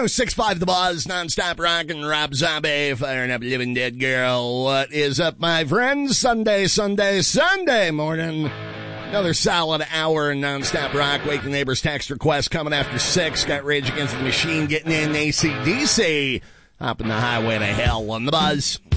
106.5 The Buzz, nonstop rockin', Rob Zombie, firing up Living Dead Girl. What is up, my friends? Sunday morning. Another solid hour in nonstop rock. Wake the Neighbors text request coming after 6. Got Rage Against the Machine getting in AC/DC. Hopping the highway to hell on The Buzz.